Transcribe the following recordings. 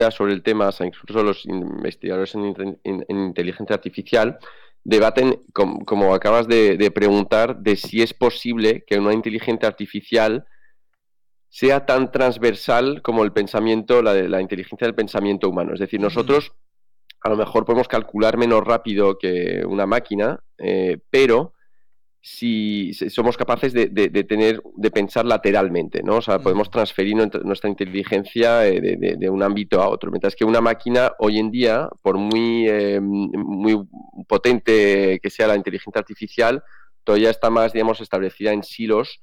sobre el tema, o sea, incluso los investigadores en inteligencia artificial, debaten, como acabas de preguntar, de si es posible que una inteligencia artificial sea tan transversal como el pensamiento, la inteligencia del pensamiento humano. Es decir, nosotros a lo mejor podemos calcular menos rápido que una máquina, pero si somos capaces de pensar lateralmente, ¿no? O sea, podemos transferir nuestra inteligencia de un ámbito a otro. Mientras que una máquina, hoy en día, por muy potente que sea la inteligencia artificial, todavía está más, digamos, establecida en silos,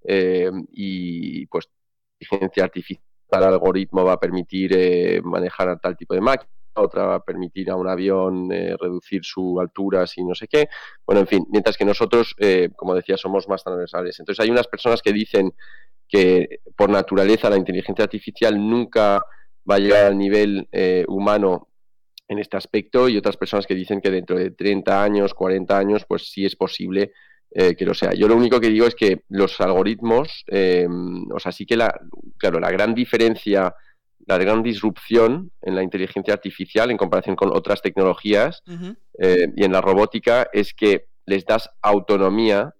y pues la inteligencia artificial, el algoritmo va a permitir manejar a tal tipo de máquina, otra va a permitir a un avión reducir su altura si no sé qué. Bueno, en fin, mientras que nosotros, como decía, somos más transversales. Entonces hay unas personas que dicen que por naturaleza la inteligencia artificial nunca va a llegar al nivel humano en este aspecto, y otras personas que dicen que dentro de 30 años, 40 años, pues sí es posible que lo sea. Yo lo único que digo es que los algoritmos, o sea, sí que claro, la gran diferencia, la gran disrupción en la inteligencia artificial en comparación con otras tecnologías y en la robótica es que les das autonomía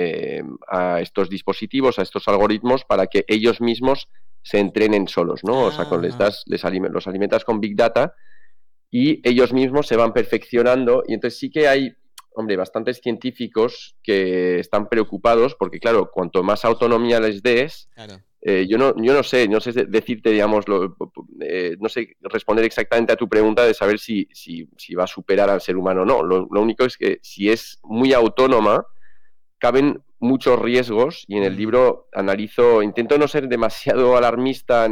a estos dispositivos, a estos algoritmos, para que ellos mismos se entrenen solos, ¿no? O sea, los alimentas con Big Data y ellos mismos se van perfeccionando, y entonces sí que hay, hombre, bastantes científicos que están preocupados porque, claro, cuanto más autonomía les des, Claro. yo no sé decirte, digamos, no sé responder exactamente a tu pregunta de saber si va a superar al ser humano o no. Lo único es que si es muy autónoma, caben muchos riesgos, y en el libro intento no ser demasiado alarmista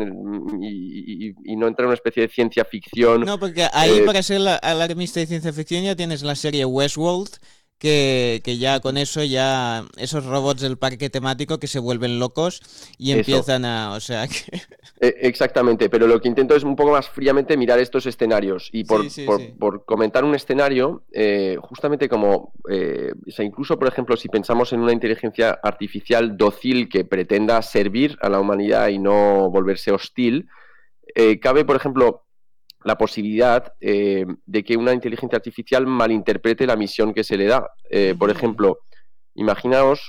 y no entrar en una especie de ciencia ficción. No, porque ahí para ser alarmista de ciencia ficción ya tienes la serie Westworld, que ya con eso, ya esos robots del parque temático que se vuelven locos y empiezan o sea que... Exactamente, pero lo que intento es un poco más fríamente mirar estos escenarios, y Sí. por comentar un escenario, justamente como, o sea, incluso por ejemplo, si pensamos en una inteligencia artificial dócil que pretenda servir a la humanidad y no volverse hostil, cabe, por ejemplo, la posibilidad de que una inteligencia artificial malinterprete la misión que se le da. Por ejemplo, imaginaos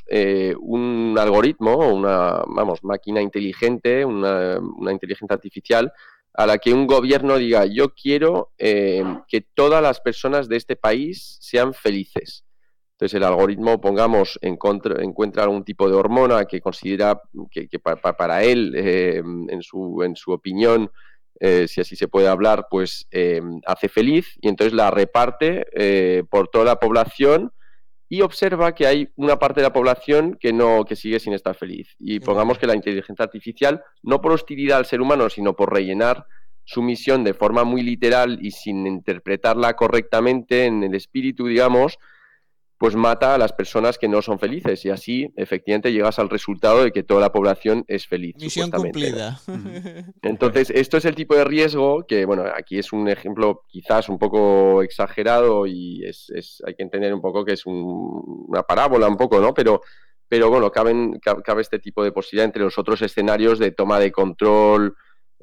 un algoritmo o una máquina inteligente, una inteligencia artificial, a la que un gobierno diga: yo quiero que todas las personas de este país sean felices. Entonces el algoritmo, pongamos, encuentra algún tipo de hormona que considera que para él, en su opinión, si así se puede hablar, pues hace feliz, y entonces la reparte por toda la población, y observa que hay una parte de la población que sigue sin estar feliz. Y pongamos que la inteligencia artificial, no por hostilidad al ser humano, sino por rellenar su misión de forma muy literal y sin interpretarla correctamente en el espíritu, digamos, pues mata a las personas que no son felices, y así efectivamente llegas al resultado de que toda la población es feliz, Misión supuestamente, ¿no? cumplida. Entonces, esto es el tipo de riesgo que, bueno, aquí es un ejemplo quizás un poco exagerado, y hay que entender un poco que es una parábola un poco, ¿no? Pero bueno, cabe este tipo de posibilidad entre los otros escenarios de toma de control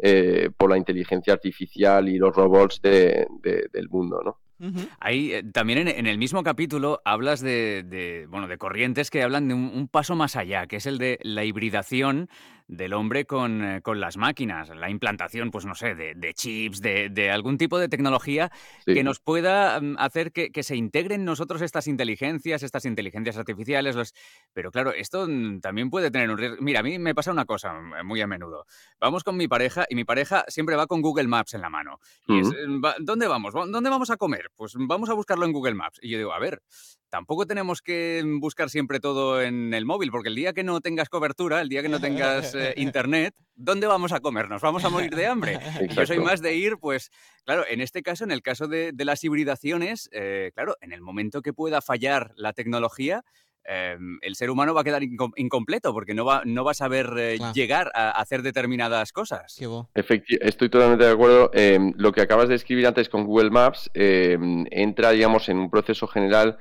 por la inteligencia artificial y los robots del mundo, ¿no? Ahí también en el mismo capítulo hablas de corrientes que hablan de un paso más allá, que es el de la hibridación del hombre con las máquinas, la implantación, pues no sé, de chips, de algún tipo de tecnología que nos pueda hacer que se integren en nosotros estas inteligencias artificiales. Pero claro, esto también puede tener un riesgo. Mira, a mí me pasa una cosa muy a menudo. Vamos con mi pareja y mi pareja siempre va con Google Maps en la mano. Y es, ¿dónde vamos? ¿Dónde vamos a comer? Pues vamos a buscarlo en Google Maps. Y yo digo, a ver, tampoco tenemos que buscar siempre todo en el móvil, porque el día que no tengas cobertura, el día que no tengas internet, ¿dónde vamos a comer? ¿Nos vamos a morir de hambre? Y yo soy más de ir, pues, claro, en este caso, en el caso de las hibridaciones, claro, en el momento que pueda fallar la tecnología, el ser humano va a quedar incompleto, porque no va a saber llegar a hacer determinadas cosas. Estoy totalmente de acuerdo. Lo que acabas de escribir antes con Google Maps entra, digamos, en un proceso general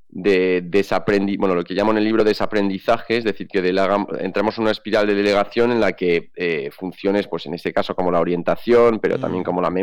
de lo que llamo en el libro desaprendizaje, es decir, que entramos en una espiral de delegación en la que funciones, pues en este caso como la orientación, pero también como la memoria,